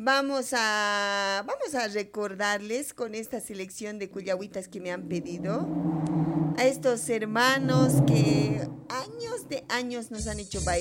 vamos a recordarles con esta selección de cuyahuitas que me han pedido a estos hermanos que años de años nos han hecho bailar.